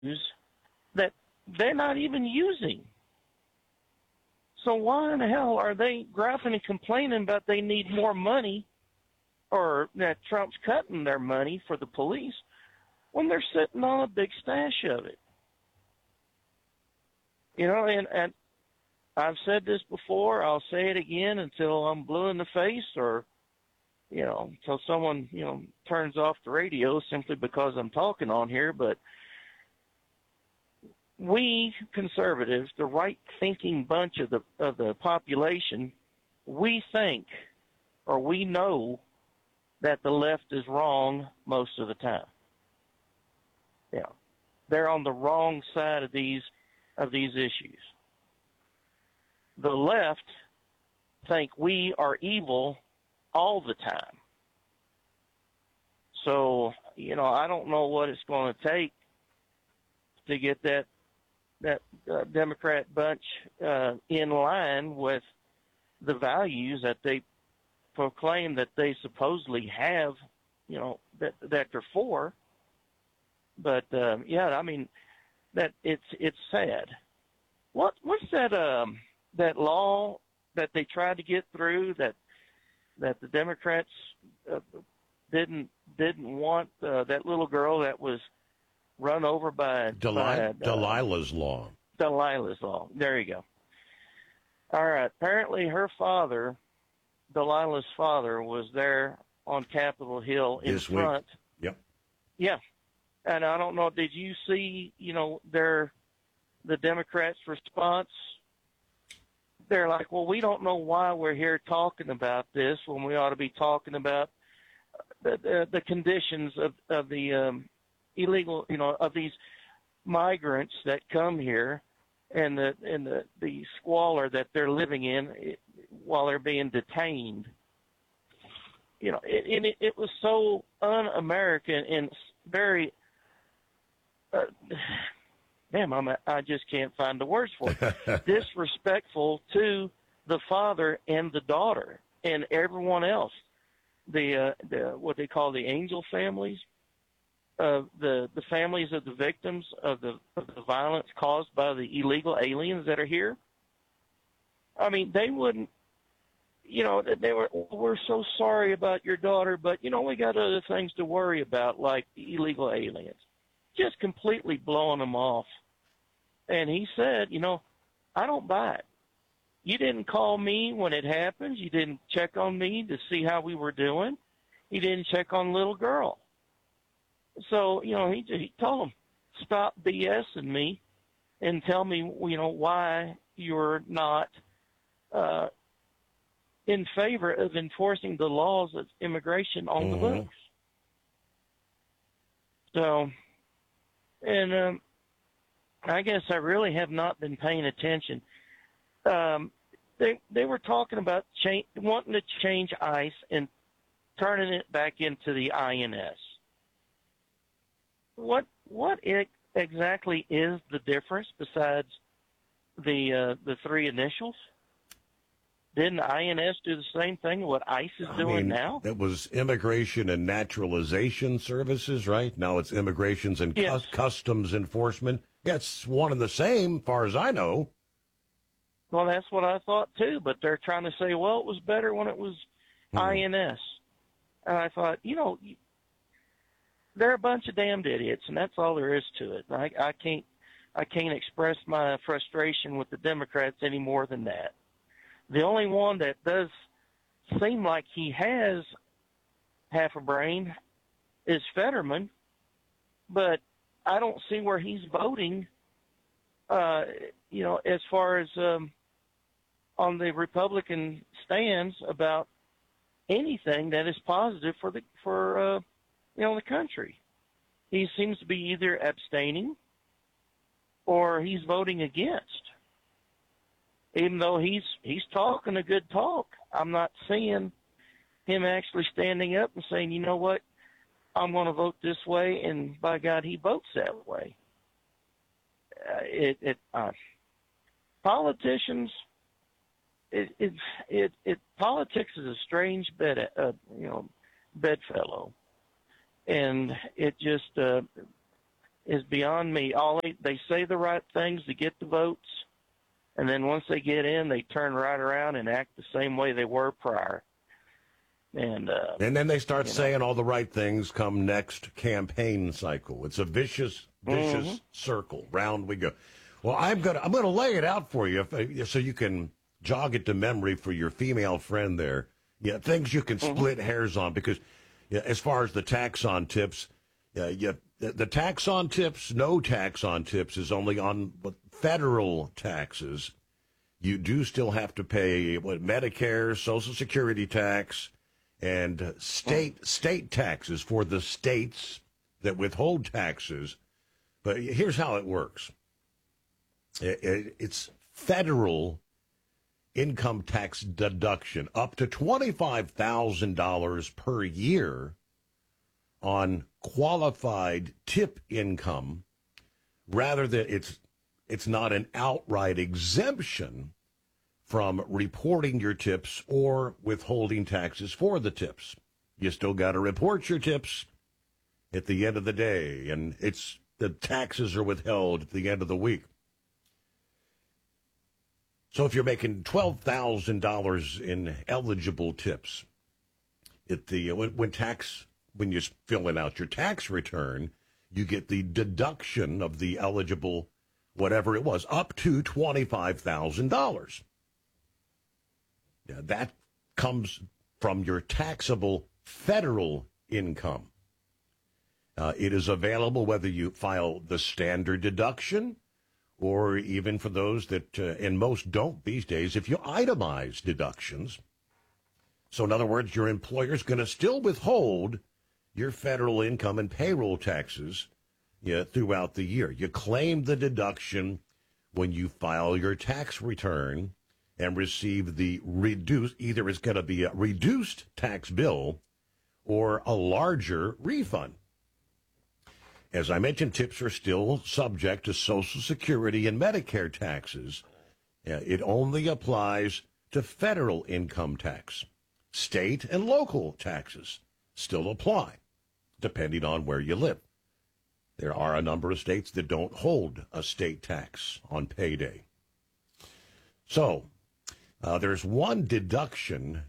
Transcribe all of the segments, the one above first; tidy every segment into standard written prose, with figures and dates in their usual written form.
that they're not even using. So why in the hell are they griping and complaining about they need more money or that Trump's cutting their money for the police when they're sitting on a big stash of it? And I've said this before, I'll say it again until I'm blue in the face or, until someone, turns off the radio simply because I'm talking on here. But we conservatives, the right-thinking bunch of the population, we think or we know that the left is wrong most of the time. Yeah, they're on the wrong side of these issues. The left think we are evil all the time. So, I don't know what it's going to take to get that Democrat bunch in line with the values that they proclaim that they supposedly have, that they're for. But that it's sad. What's that law that they tried to get through that the Democrats didn't want, that little girl that was run over by Delilah's Law. Delilah's Law. There you go. All right. Apparently her father, Delilah's father, was there on Capitol Hill in this front. Week. Yep. Yeah. And I don't know, did you see, the Democrats' response? They're like, well, we don't know why we're here talking about this when we ought to be talking about the conditions of the illegal, of these migrants that come here and the squalor that they're living in while they're being detained. It was so un-American and very I just can't find the words for it. Disrespectful to the father and the daughter and everyone else. The what they call the angel families, the families of the victims of the violence caused by the illegal aliens that are here. I mean, they wouldn't. We're so sorry about your daughter, but we got other things to worry about, like the illegal aliens. Just completely blowing them off. And he said, I don't buy it. You didn't call me when it happened. You didn't check on me to see how we were doing. You didn't check on little girl. So, he told him, stop BSing me and tell me, why you're not in favor of enforcing the laws of immigration on the books. So, and I guess I really have not been paying attention. They were talking about wanting to change ICE and turning it back into the INS. What exactly is the difference besides the three initials? Didn't INS do the same thing what ICE is doing now? It was Immigration and Naturalization Services, right? Now it's Immigrations and Customs Enforcement. Yeah, it's one and the same, far as I know. Well, that's what I thought, too. But they're trying to say, well, it was better when it was INS. And I thought, they're a bunch of damned idiots, and that's all there is to it. I can't express my frustration with the Democrats any more than that. The only one that does seem like he has half a brain is Fetterman, but I don't see where he's voting, as far as on the Republican stands about anything that is positive for the country. He seems to be either abstaining or he's voting against. Even though he's talking a good talk, I'm not seeing him actually standing up and saying, you know what, I'm going to vote this way, and by God, he votes that way. Politicians, politics is a strange bedfellow, and it just is beyond me. They say the right things to get the votes, and then once they get in, they turn right around and act the same way they were prior. And then they start saying all the right things come next campaign cycle. It's a vicious circle. Round we go. Well, I'm gonna lay it out for you so you can jog it to memory for your female friend there. Yeah, things you can split hairs on, because as far as the tax on tips, the tax on tips, no tax on tips is only on federal taxes. You do still have to pay Medicare, Social Security tax, and state taxes for the states that withhold taxes. But here's how it works. It's federal income tax deduction up to $25,000 per year on qualified tip income, rather than it's not an outright exemption from reporting your tips or withholding taxes for the tips. You still got to report your tips at the end of the day, and the taxes are withheld at the end of the week. So if you're making $12,000 in eligible tips, when you're filling out your tax return, you get the deduction of the eligible, whatever it was, up to $25,000. Yeah, that comes from your taxable federal income. It is available whether you file the standard deduction, or even for those that, and most don't these days, if you itemize deductions. So in other words, your employer's going to still withhold your federal income and payroll taxes throughout the year. You claim the deduction when you file your tax return and receive the reduced, either it's going to be a reduced tax bill or a larger refund. As I mentioned, tips are still subject to Social Security and Medicare taxes. It only applies to federal income tax. State and local taxes still apply, depending on where you live. There are a number of states that don't hold a state tax on payday. So there's one deduction,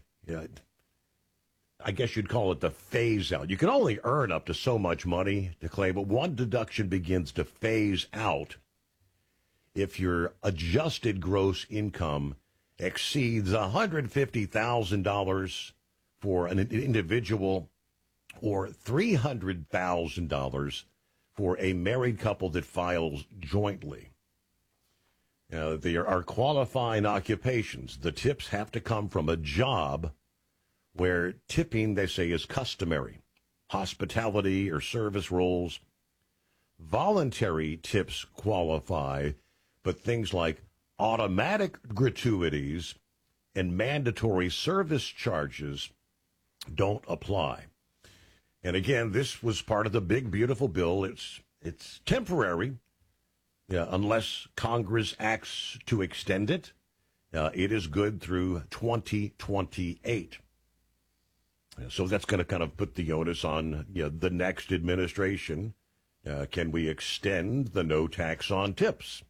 I guess you'd call it the phase out. You can only earn up to so much money to claim, but one deduction begins to phase out if your adjusted gross income exceeds $150,000 for an individual or $300,000 for a married couple that files jointly. There are qualifying occupations. The tips have to come from a job where tipping, they say, is customary. Hospitality or service roles. Voluntary tips qualify, but things like automatic gratuities and mandatory service charges don't apply. And again, this was part of the big, beautiful bill. It's temporary, unless Congress acts to extend it. It is good through 2028. So that's going to kind of put the onus on the next administration. Can we extend the no tax on tips?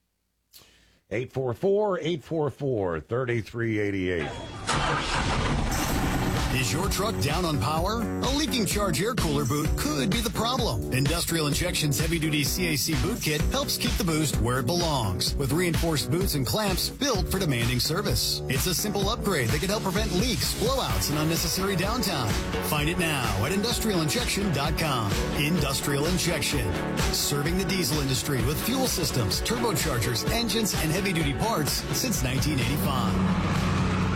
844-844-3388. Is your truck down on power? A leaking charge air cooler boot could be the problem. Industrial Injection's heavy-duty CAC boot kit helps keep the boost where it belongs, with reinforced boots and clamps built for demanding service. It's a simple upgrade that can help prevent leaks, blowouts, and unnecessary downtime. Find it now at industrialinjection.com. Industrial Injection, serving the diesel industry with fuel systems, turbochargers, engines, and heavy-duty parts since 1985.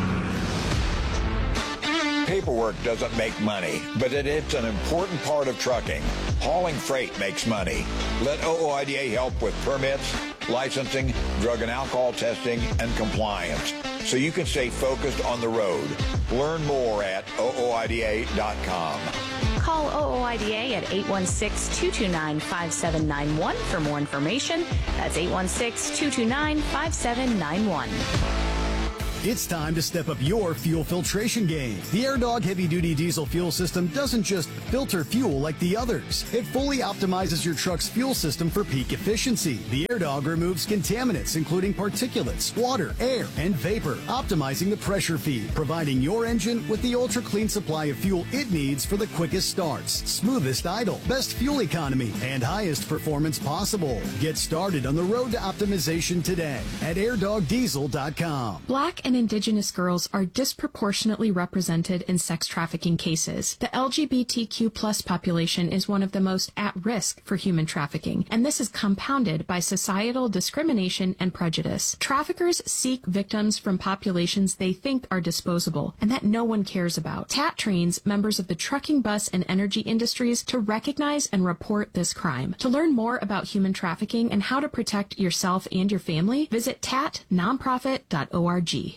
Paperwork doesn't make money, but it's an important part of trucking. Hauling freight makes money. Let OOIDA help with permits, licensing, drug and alcohol testing, and compliance, so you can stay focused on the road. Learn more at OOIDA.com. Call OOIDA at 816-229-5791 for more information. That's 816-229-5791. It's time to step up your fuel filtration game. The AirDog heavy-duty diesel fuel system doesn't just filter fuel like the others. It fully optimizes your truck's fuel system for peak efficiency. The AirDog removes contaminants, including particulates, water, air, and vapor, optimizing the pressure feed, providing your engine with the ultra-clean supply of fuel it needs for the quickest starts, smoothest idle, best fuel economy, and highest performance possible. Get started on the road to optimization today at airdogdiesel.com. Black and Indigenous girls are disproportionately represented in sex trafficking cases. The LGBTQ plus population is one of the most at risk for human trafficking, and this is compounded by societal discrimination and prejudice. Traffickers seek victims from populations they think are disposable and that no one cares about. TAT trains members of the trucking, bus, and energy industries to recognize and report this crime. To learn more about human trafficking and how to protect yourself and your family, visit tatnonprofit.org.